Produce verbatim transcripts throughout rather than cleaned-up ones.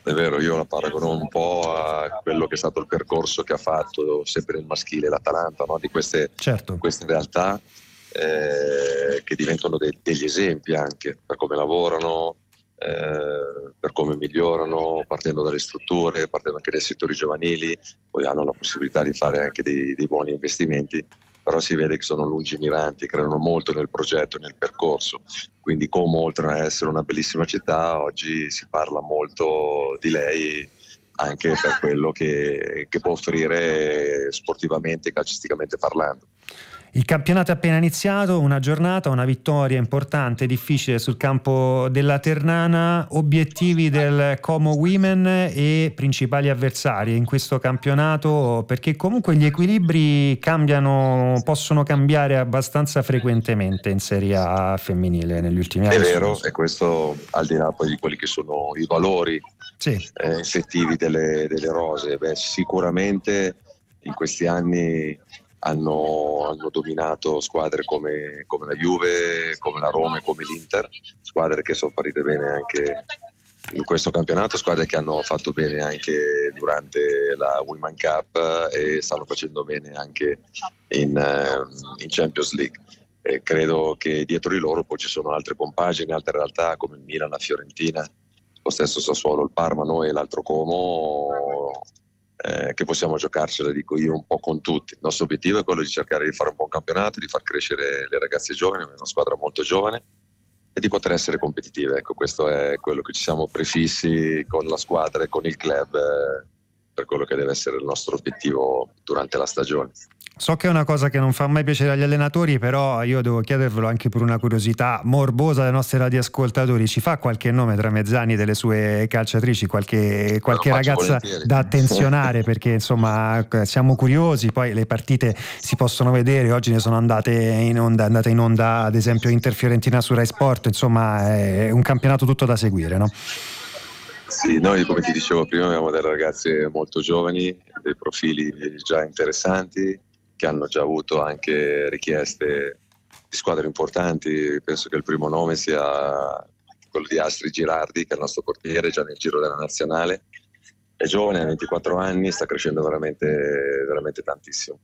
È vero, io la paragono un po' a quello che è stato il percorso che ha fatto sempre il maschile l'Atalanta, no? Di queste, certo. queste realtà eh, che diventano de- degli esempi anche per come lavorano, eh, per come migliorano, partendo dalle strutture, partendo anche dai settori giovanili, poi hanno la possibilità di fare anche dei, dei buoni investimenti, però si vede che sono lungimiranti, credono molto nel progetto e nel percorso. Quindi Como, oltre ad essere una bellissima città, oggi si parla molto di lei anche per quello che, che può offrire sportivamente e calcisticamente parlando. Il campionato è appena iniziato, una giornata, una vittoria importante, difficile sul campo della Ternana. Obiettivi del Como Women e principali avversari in questo campionato, perché comunque gli equilibri cambiano, possono cambiare abbastanza frequentemente in Serie A femminile negli ultimi anni. È vero, e questo al di là poi di quelli che sono i valori sì. eh, effettivi delle, delle rose. Beh, sicuramente in questi anni hanno, hanno dominato squadre come, come la Juve, come la Roma e come l'Inter, squadre che sono partite bene anche in questo campionato, squadre che hanno fatto bene anche durante la Women Cup e stanno facendo bene anche in, uh, in Champions League. E credo che dietro di loro poi ci sono altre compagini, altre realtà come il Milan, la Fiorentina, lo stesso Sassuolo, il Parma, noi e l'altro Como, eh, che possiamo giocarcela, dico io, un po' con tutti. Il nostro obiettivo è quello di cercare di fare un buon campionato, di far crescere le ragazze giovani, è una squadra molto giovane, e di poter essere competitive. Ecco, questo è quello che ci siamo prefissi con la squadra e con il club, eh, per quello che deve essere il nostro obiettivo durante la stagione. So che è una cosa che non fa mai piacere agli allenatori, però io devo chiedervelo anche per una curiosità morbosa dai nostri radioascoltatori. Ci fa qualche nome tra Mezzani delle sue calciatrici, qualche, qualche ragazza volentieri da attenzionare, perché insomma siamo curiosi, poi le partite si possono vedere, oggi ne sono andate in onda, andate in onda ad esempio Inter Fiorentina su Rai Sport, insomma è un campionato tutto da seguire, no? Sì, noi come ti dicevo prima abbiamo delle ragazze molto giovani, dei profili già interessanti, che hanno già avuto anche richieste di squadre importanti. Penso che il primo nome sia quello di Astrid Girardi, che è il nostro portiere, già nel giro della nazionale. È giovane, ha ventiquattro anni, sta crescendo veramente, veramente tantissimo.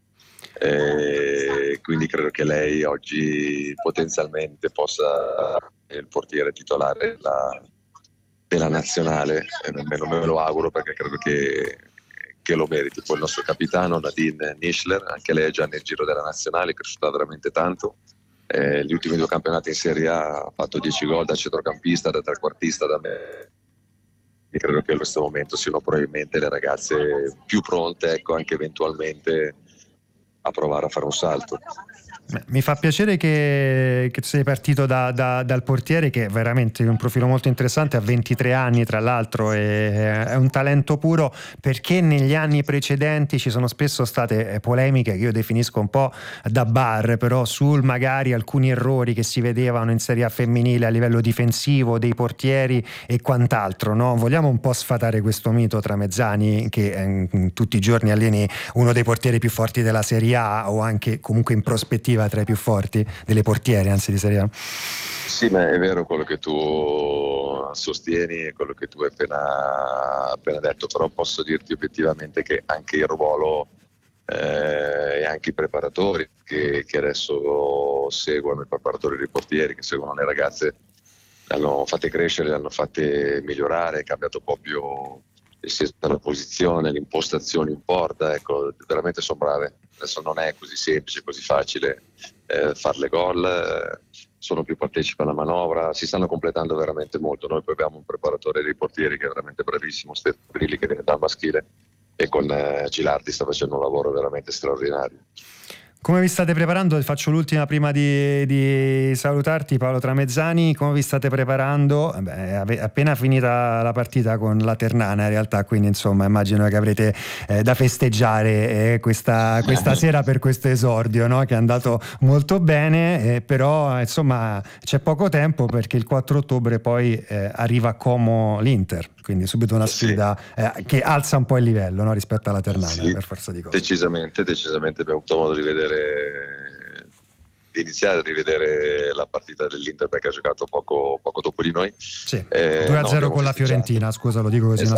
E quindi credo che lei oggi potenzialmente possa essere il portiere titolare della, della nazionale, e nemmeno me lo auguro, perché credo che che lo meriti. Poi il nostro capitano Nadine Nischler, anche lei è già nel giro della nazionale, è cresciuta veramente tanto. Eh, gli ultimi due campionati in Serie A ha fatto dieci gol da centrocampista, da trequartista, da me. E credo che in questo momento siano probabilmente le ragazze più pronte, ecco, anche eventualmente a provare a fare un salto. Mi fa piacere che, che sei partito da, da, dal portiere, che è veramente un profilo molto interessante, ha ventitré anni tra l'altro, è, è un talento puro, perché negli anni precedenti ci sono spesso state polemiche che io definisco un po' da bar, però sul magari alcuni errori che si vedevano in Serie A femminile a livello difensivo dei portieri e quant'altro, no? Vogliamo un po' sfatare questo mito tra Mezzani, che eh, tutti i giorni alleni uno dei portieri più forti della Serie A, o anche comunque in prospettiva tra i più forti delle portiere, anzi di Serie A. Sì, ma è vero quello che tu sostieni e quello che tu hai appena, appena detto, però posso dirti obiettivamente che anche il ruolo eh, e anche i preparatori che, che adesso seguono, i preparatori dei portieri che seguono le ragazze, le hanno fatte crescere, le hanno fatte migliorare, è cambiato proprio la posizione, l'impostazione in porta, ecco, veramente sono brave. Adesso non è così semplice, così facile eh, farle gol, eh, sono più partecipi alla manovra, si stanno completando veramente molto. Noi poi abbiamo un preparatore dei portieri che è veramente bravissimo, Stefano Brilli, che viene dal maschile, e con eh, Gilardi sta facendo un lavoro veramente straordinario. Come vi state preparando? Faccio l'ultima prima di, di salutarti, Paolo Tramezzani. Come vi state preparando? Beh, appena finita la partita con la Ternana in realtà, quindi insomma immagino che avrete eh, da festeggiare eh, questa, questa sera per questo esordio, no? Che è andato molto bene, eh, però insomma c'è poco tempo, perché il quattro ottobre poi eh, arriva a Como l'Inter, quindi subito una sfida eh, che alza un po' il livello, no? Rispetto alla Ternana, sì, per forza di cose. Decisamente, decisamente abbiamo avuto modo di vedere, di iniziare a rivedere la partita dell'Inter, perché ha giocato poco, poco dopo di noi. Sì, eh, due a zero no, con la Fiorentina, scusa, lo dico così, esatto,